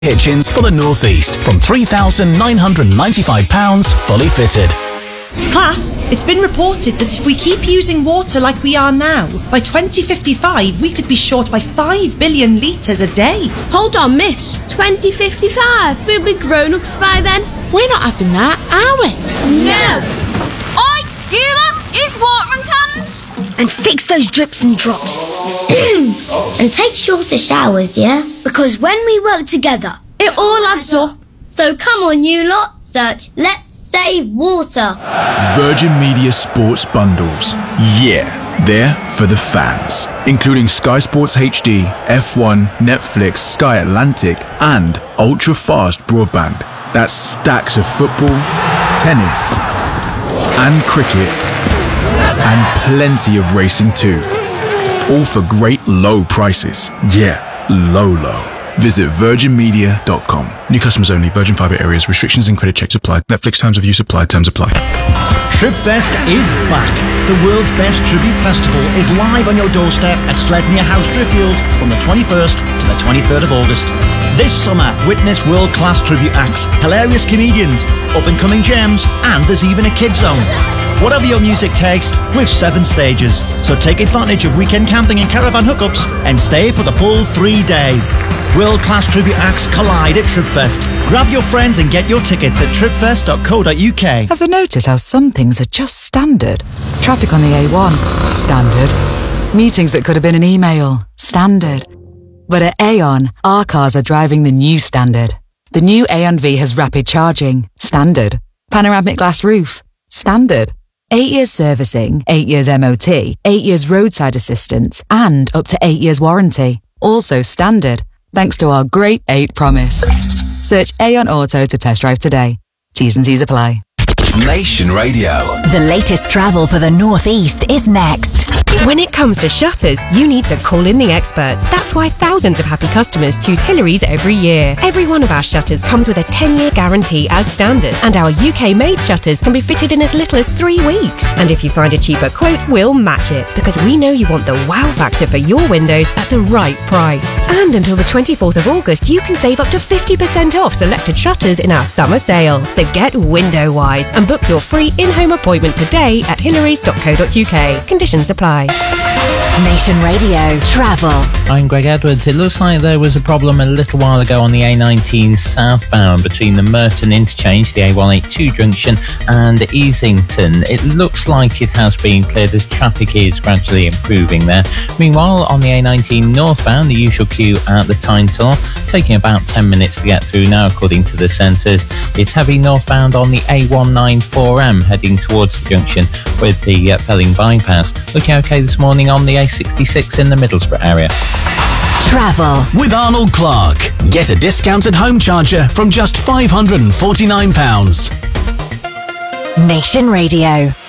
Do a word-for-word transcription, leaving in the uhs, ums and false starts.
Hitchens for the North East from three thousand nine hundred ninety-five pounds fully fitted. Class, it's been reported that if we keep using water like we are now, by twenty fifty-five we could be short by five billion litres a day. Hold on, miss. twenty fifty-five? We'll be grown-ups by then. We're not having that, are we? No. Oi, Gila, it's watering cans. And fix those drips and drops. And take shorter showers, yeah? Because when we work together, it all adds up. So come on, you lot, search Let's Save Water. Virgin Media Sports Bundles. Yeah, they're for the fans. Including Sky Sports H D, F one, Netflix, Sky Atlantic, and ultra-fast broadband. That's stacks of football, tennis, and cricket, and plenty of racing too. All for great low prices. Yeah, low, low. Visit virgin media dot com. New customers only. Virgin Fibre areas. Restrictions and credit checks apply. Netflix terms of use apply. Terms apply. Tripfest is back. The world's best tribute festival is live on your doorstep at Sledmere House, Driffield from the twenty-first to the twenty-third of August. This summer, witness world-class tribute acts, hilarious comedians, up-and-coming gems, and there's even a kid zone. Whatever your music taste, with seven stages. So take advantage of weekend camping and caravan hookups and stay for the full three days. World-class tribute acts collide at Tripfest. Grab your friends and get your tickets at tripfest dot co dot uk. Ever notice how some things are just standard? Traffic on the A one, standard. Meetings that could have been an email, standard. But at Aon, our cars are driving the new standard. The new Aon V has rapid charging, standard. Panoramic glass roof, standard. Eight years servicing, eight years M O T, eight years roadside assistance, and up to eight years warranty. Also standard, thanks to our Great eight promise. Search Aon Auto to test drive today. T's and C's apply. Nation Radio. The latest travel for the North East is next. When it comes to shutters, you need to call in the experts. That's why thousands of happy customers choose Hillary's every year. Every one of our shutters comes with a ten-year guarantee as standard, and our U K-made shutters can be fitted in as little as three weeks. And if you find a cheaper quote, we'll match it, because we know you want the wow factor for your windows at the right price. And until the twenty-fourth of August, you can save up to fifty percent off selected shutters in our summer sale. So get window wise and book your free in-home appointment today at hillarys dot co dot uk. Conditions apply. Nation Radio Travel. I'm Greg Edwards. It looks like there was a problem a little while ago on the A nineteen southbound between the Merton interchange, the A one eighty-two junction, and Easington. It looks like it has been cleared as traffic is gradually improving there. Meanwhile, on the A nineteen northbound, the usual queue at the Tyne Tunnel, taking about ten minutes to get through now according to the sensors. It's heavy northbound on the A one ninety-four M heading towards the junction with the uh, Felling bypass. Looking okay this morning on the A sixty-six in the Middlesbrough area. Travel with Arnold Clark. Get a discounted home charger from just five hundred forty-nine pounds. Nation Radio.